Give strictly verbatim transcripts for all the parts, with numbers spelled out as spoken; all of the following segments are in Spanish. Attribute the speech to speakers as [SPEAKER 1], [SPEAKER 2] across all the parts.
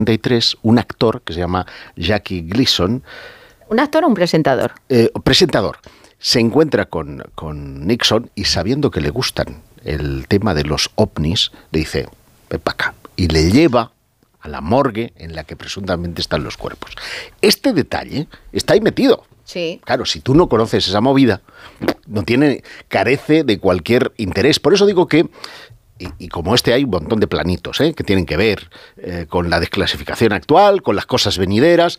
[SPEAKER 1] un actor que se llama Jackie Gleason.
[SPEAKER 2] ¿Un actor o un presentador?
[SPEAKER 1] Eh, presentador. Se encuentra con, con Nixon y sabiendo que le gustan el tema de los ovnis, le dice, ven para acá. Y le lleva a la morgue en la que presuntamente están los cuerpos. Este detalle está ahí metido.
[SPEAKER 2] Sí.
[SPEAKER 1] Claro, si tú no conoces esa movida, no tiene, carece de cualquier interés. Por eso digo que, y, y como este hay un montón de planitos, ¿eh? que tienen que ver eh, con la desclasificación actual, con las cosas venideras,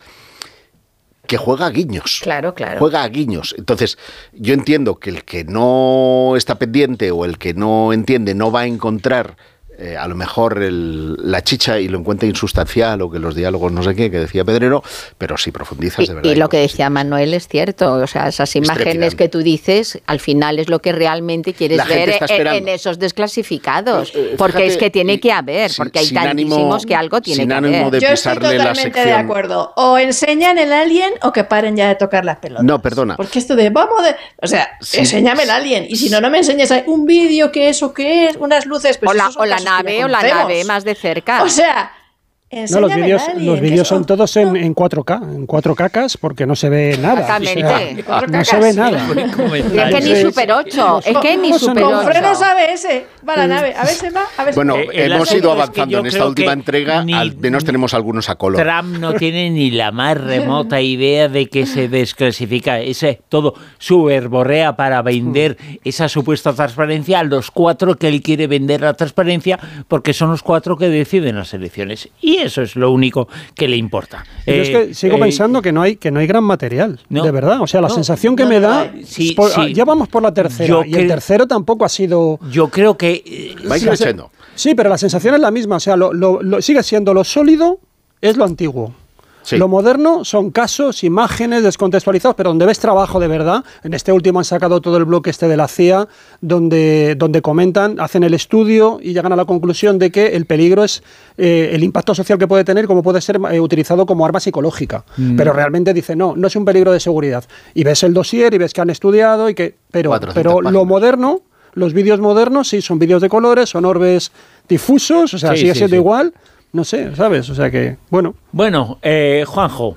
[SPEAKER 1] que juega a guiños.
[SPEAKER 2] Claro, claro.
[SPEAKER 1] Juega a guiños. Entonces, yo entiendo que el que no está pendiente o el que no entiende no va a encontrar eh, a lo mejor el, la chicha y lo encuentra insustancial o que los diálogos no sé qué, que decía Pedrero, pero si profundizas
[SPEAKER 2] y,
[SPEAKER 1] de verdad.
[SPEAKER 2] Y lo que decía Manuel es cierto, o sea, esas imágenes que tú dices, al final es lo que realmente quieres
[SPEAKER 1] la
[SPEAKER 2] ver en, en esos desclasificados, eh, eh, porque fíjate, es que tiene que haber, sin, porque hay tantísimos ánimo, que algo tiene que haber.
[SPEAKER 3] De Yo estoy totalmente de acuerdo, o enseñan el alien o que paren ya de tocar las pelotas.
[SPEAKER 1] No, perdona.
[SPEAKER 3] Porque esto de, vamos de, o sea, sí, enséñame el alien, y si no, no me enseñes un vídeo, qué es o qué es, unas luces, pues
[SPEAKER 2] o la, o la nave, o la nave más de cerca.
[SPEAKER 3] O sea,
[SPEAKER 4] no, los vídeos, los vídeos son todos en, en cuatro K, en cuatro cacas, porque no se ve nada.
[SPEAKER 2] Exactamente.
[SPEAKER 4] O sea, no se ve nada.
[SPEAKER 2] Es que ni Super ocho, es que ni Super ocho.
[SPEAKER 3] Con frenos A B S va la nave, a veces va, a veces
[SPEAKER 1] Bueno,
[SPEAKER 3] va.
[SPEAKER 1] eh, hemos ido avanzando en esta última entrega, al menos tenemos algunos a color.
[SPEAKER 5] Trump no tiene ni la más remota idea de que se desclasifica, ese todo su verborrea para vender esa supuesta transparencia a los cuatro que él quiere vender la transparencia, porque son los cuatro que deciden las elecciones. Y eso es lo único que le importa.
[SPEAKER 4] Yo eh, es que sigo eh, pensando que no hay que no hay gran material, no, de verdad. O sea, la no, sensación que no, me da...
[SPEAKER 5] Sí,
[SPEAKER 4] por,
[SPEAKER 5] sí.
[SPEAKER 4] Ya vamos por la tercera, yo y que, el tercero tampoco ha sido...
[SPEAKER 5] Yo creo que... Eh,
[SPEAKER 1] va creciendo.
[SPEAKER 4] Sí, pero la sensación es la misma. O sea, lo, lo, lo, sigue siendo lo sólido, es lo antiguo. Sí. Lo moderno son casos, imágenes descontextualizados, pero donde ves trabajo de verdad. En este último han sacado todo el bloque este de la C I A, donde, donde comentan, hacen el estudio y llegan a la conclusión de que el peligro es eh, el impacto social que puede tener, como puede ser eh, utilizado como arma psicológica. Mm. Pero realmente dice, no, no es un peligro de seguridad. Y ves el dossier y ves que han estudiado, y que pero, pero lo moderno, los vídeos modernos, sí, son vídeos de colores, son orbes difusos, o sea, sí, sigue sí, siendo sí. igual. No sé, ¿sabes? O sea que, bueno.
[SPEAKER 5] Bueno, eh, Juanjo,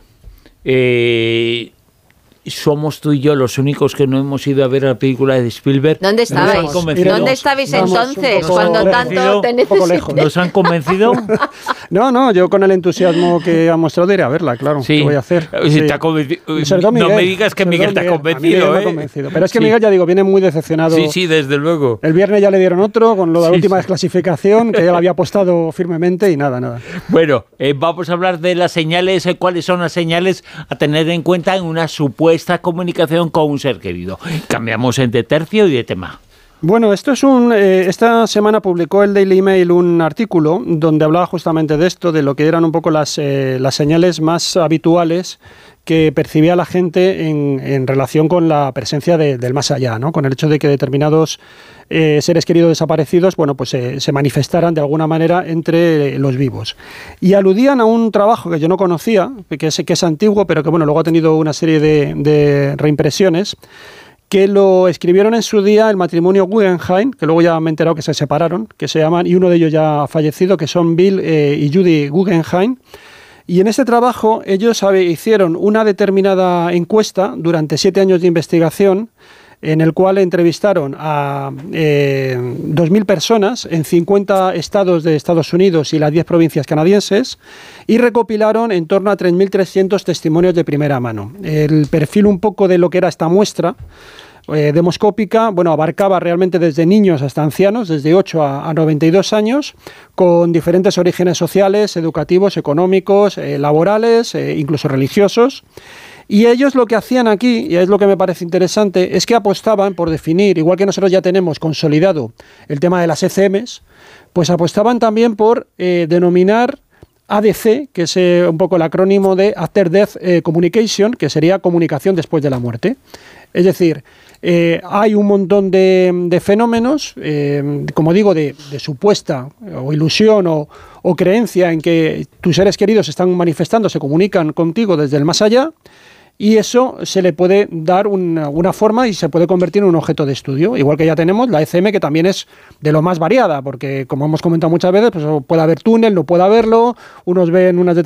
[SPEAKER 5] eh, somos tú y yo los únicos que no hemos ido a ver la película de Spielberg.
[SPEAKER 2] ¿Dónde estabais? ¿Dónde estabais entonces cuando tanto te necesité?
[SPEAKER 5] ¿Nos han convencido?
[SPEAKER 4] No, no, yo con el entusiasmo que ha mostrado de ir a verla, claro. Sí. ¿Qué voy a hacer?
[SPEAKER 5] Sí. ¿Te ha convencido? No me digas que Miguel te ha convencido,
[SPEAKER 4] me
[SPEAKER 5] ¿eh?
[SPEAKER 4] ha convencido. Pero es que sí. Miguel, ya digo, viene muy decepcionado.
[SPEAKER 5] Sí, sí, desde luego.
[SPEAKER 4] El viernes ya le dieron otro con lo de la
[SPEAKER 5] sí,
[SPEAKER 4] última
[SPEAKER 5] sí.
[SPEAKER 4] desclasificación, que ya lo había apostado firmemente y nada, nada.
[SPEAKER 5] Bueno, eh, vamos a hablar de las señales, eh, cuáles son las señales a tener en cuenta en una supuesta comunicación con un ser querido. Cambiamos de tercio y de tema.
[SPEAKER 4] Bueno, esto es un. Eh, esta semana publicó el Daily Mail un artículo donde hablaba justamente de esto, de lo que eran un poco las, eh, las señales más habituales que percibía la gente en, en relación con la presencia de, del más allá, ¿no? Con el hecho de que determinados eh, seres queridos desaparecidos, bueno, pues eh, se manifestaran de alguna manera entre los vivos. Y aludían a un trabajo que yo no conocía, que es, que es antiguo, pero que bueno, luego ha tenido una serie de, de reimpresiones, que lo escribieron en su día el matrimonio Guggenheim, que luego ya me he enterado que se separaron, que se llaman, y uno de ellos ya ha fallecido, que son Bill eh, y Judy Guggenheim. Y en este trabajo ellos hicieron una determinada encuesta durante siete años de investigación, en el cual entrevistaron a eh, dos mil personas en cincuenta estados de Estados Unidos y las diez provincias canadienses, y recopilaron en torno a tres mil trescientos testimonios de primera mano. El perfil un poco de lo que era esta muestra eh, demoscópica, bueno, abarcaba realmente desde niños hasta ancianos, desde ocho a noventa y dos años, con diferentes orígenes sociales, educativos, económicos, eh, laborales, eh, incluso religiosos. Y ellos lo que hacían aquí, y es lo que me parece interesante, es que apostaban por definir, igual que nosotros ya tenemos consolidado el tema de las E C Ms, pues apostaban también por eh, denominar A D C, que es eh, un poco el acrónimo de After Death eh, Communication, que sería comunicación después de la muerte. Es decir, eh, hay un montón de, de fenómenos, eh, como digo, de, de supuesta o ilusión o, o creencia en que tus seres queridos están manifestando, se comunican contigo desde el más allá, y eso se le puede dar una, una forma y se puede convertir en un objeto de estudio. Igual que ya tenemos la E C M, que también es de lo más variada, porque como hemos comentado muchas veces, pues puede haber túnel, no puede haberlo, unos ven unas